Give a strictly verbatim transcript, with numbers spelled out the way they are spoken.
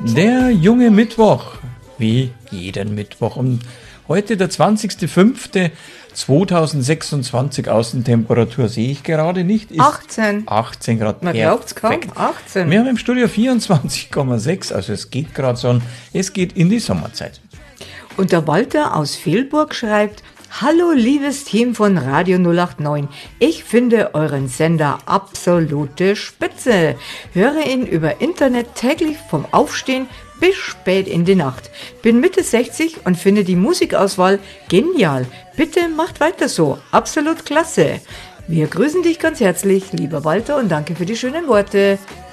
Der junge Mittwoch, wie jeden Mittwoch. Und heute der zwanzigster fünfter zweitausendsechsundzwanzig, Außentemperatur sehe ich gerade nicht. Ist achtzehn. achtzehn Grad. Man glaubt es kaum, achtzehn. Wir haben im Studio vierundzwanzig Komma sechs, also es geht gerade so, es geht in die Sommerzeit. Und der Walter aus Vilburg schreibt: Hallo liebes Team von Radio null acht neun. Ich finde euren Sender absolute Spitze. Höre ihn über Internet täglich vom Aufstehen bis spät in die Nacht. Bin Mitte sechzig und finde die Musikauswahl genial. Bitte macht weiter so. Absolut klasse. Wir grüßen dich ganz herzlich, lieber Walter, und danke für die schönen Worte.